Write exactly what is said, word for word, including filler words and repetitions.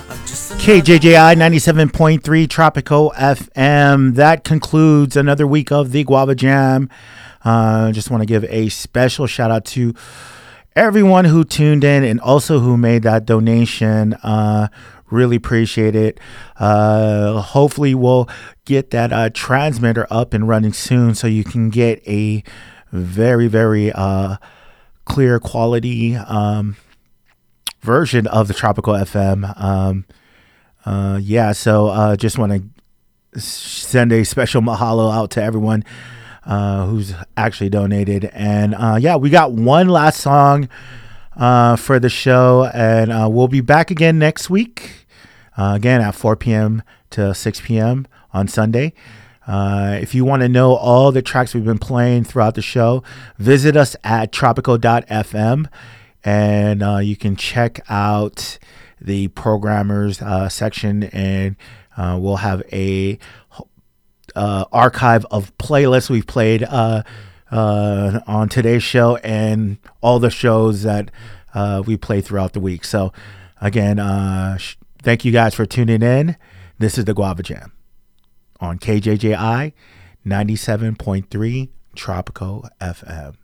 K J J I ninety-seven point three Tropico F M. That concludes another week of the Guava Jam. Uh, just want to give a special shout out to everyone who tuned in and also who made that donation. Uh, really appreciate it. Uh, hopefully we'll get that uh, transmitter up and running soon so you can get a very, very uh, clear quality um, version of the Tropico F M. Um, uh, yeah, so uh, just want to send a special mahalo out to everyone uh, who's actually donated. And uh, yeah, we got one last song uh, for the show, and uh, we'll be back again next week, uh, again at four p.m. to six p.m. on Sunday. Uh, if you want to know all the tracks we've been playing throughout the show, visit us at tropico dot f m, and uh, you can check out the programmers uh, section, and uh, we'll have a uh, archive of playlists we've played uh, uh, on today's show and all the shows that uh, we play throughout the week. So again, uh, sh- thank you guys for tuning in. This is the Guava Jam on K J J I ninety-seven point three Tropico F M.